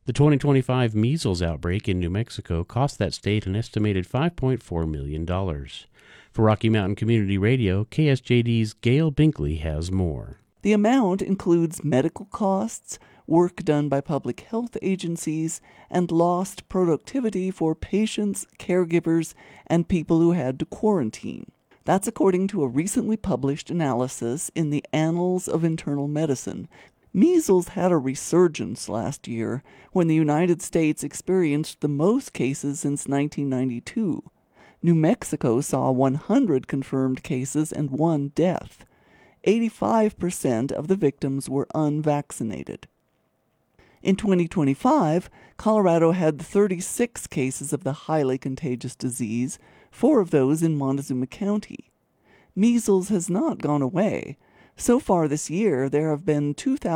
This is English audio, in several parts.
The 2025 measles outbreak in New Mexico cost that state an estimated $5.4 million. For Rocky Mountain Community Radio, KSJD's Gail Binkley has more. The amount includes medical costs, work done by public health agencies, and lost productivity for patients, caregivers, and people who had to quarantine. That's according to a recently published analysis in the Annals of Internal Medicine. Measles had a resurgence last year when the United States experienced the most cases since 1992. New Mexico saw 100 confirmed cases and 1 death. 85% of the victims were unvaccinated. In 2025, Colorado had 36 cases of the highly contagious disease, 4 of those in Montezuma County. Measles has not gone away. So far this year, there have been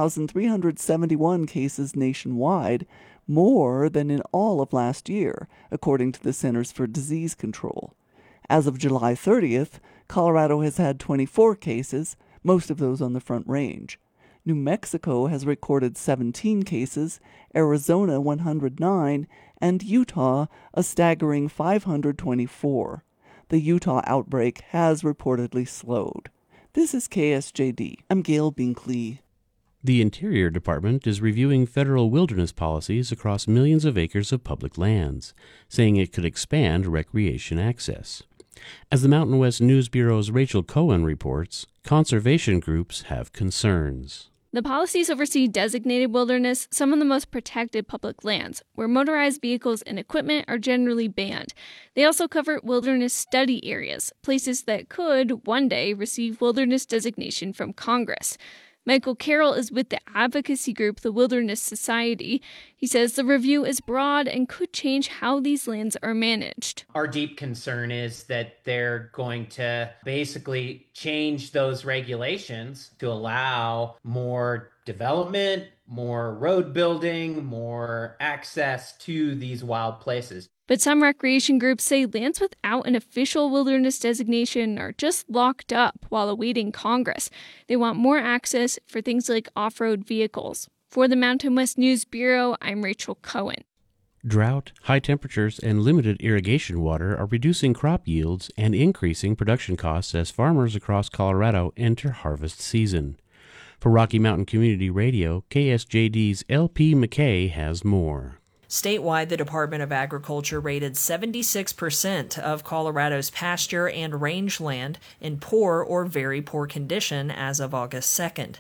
2,371 cases nationwide, more than in all of last year, according to the Centers for Disease Control. As of July 30th, Colorado has had 24 cases, most of those on the Front Range. New Mexico has recorded 17 cases, Arizona 109, and Utah a staggering 524. The Utah outbreak has reportedly slowed. This is KSJD. I'm Gail Binkley. The Interior Department is reviewing federal wilderness policies across millions of acres of public lands, saying it could expand recreation access. As the Mountain West News Bureau's Rachel Cohen reports, conservation groups have concerns. The policies oversee designated wilderness, some of the most protected public lands, where motorized vehicles and equipment are generally banned. They also cover wilderness study areas, places that could, one day, receive wilderness designation from Congress. Michael Carroll is with the advocacy group The Wilderness Society. He says the review is broad and could change how these lands are managed. Our deep concern is that they're going to basically change those regulations to allow more development, more road building, more access to these wild places. But some recreation groups say lands without an official wilderness designation are just locked up while awaiting Congress. They want more access for things like off-road vehicles. For the Mountain West News Bureau, I'm Rachel Cohen. Drought, high temperatures, and limited irrigation water are reducing crop yields and increasing production costs as farmers across Colorado enter harvest season. For Rocky Mountain Community Radio, KSJD's LP McKay has more. Statewide, the Department of Agriculture rated 76% of Colorado's pasture and rangeland in poor or very poor condition as of August 2nd.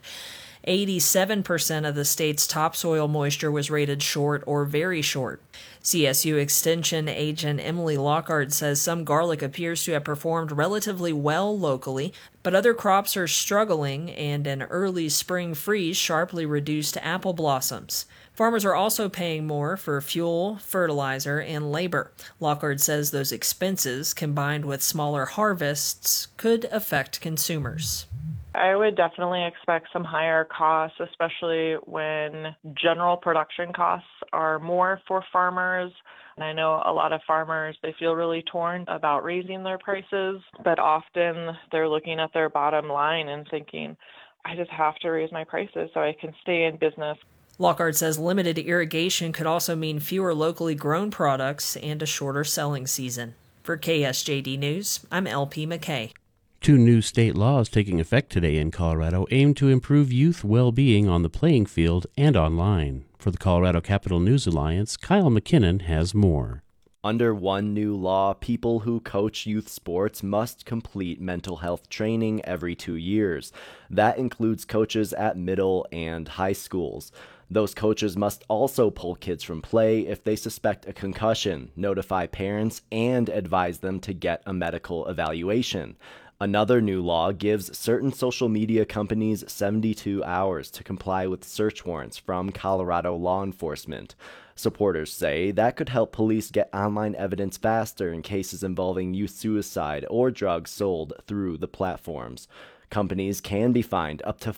87% of the state's topsoil moisture was rated short or very short. CSU Extension agent Emily Lockhart says some garlic appears to have performed relatively well locally, but other crops are struggling, and an early spring freeze sharply reduced apple blossoms. Farmers are also paying more for fuel, fertilizer, and labor. Lockhart says those expenses, combined with smaller harvests, could affect consumers. I would definitely expect some higher costs, especially when general production costs are more for farmers. And I know a lot of farmers, they feel really torn about raising their prices, but often they're looking at their bottom line and thinking, I just have to raise my prices so I can stay in business. Lockhart says limited irrigation could also mean fewer locally grown products and a shorter selling season. For KSJD News, I'm LP McKay. 2 new state laws taking effect today in Colorado aim to improve youth well-being on the playing field and online. For the Colorado Capital News Alliance, Kyle McKinnon has more. Under one new law, people who coach youth sports must complete mental health training every 2 years. That includes coaches at middle and high schools. Those coaches must also pull kids from play if they suspect a concussion, notify parents, and advise them to get a medical evaluation. Another new law gives certain social media companies 72 hours to comply with search warrants from Colorado law enforcement. Supporters say that could help police get online evidence faster in cases involving youth suicide or drugs sold through the platforms. Companies can be fined up to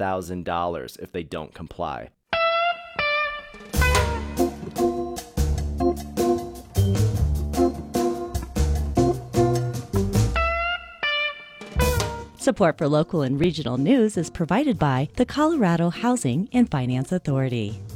$5,000 if they don't comply. Support for local and regional news is provided by the Colorado Housing and Finance Authority.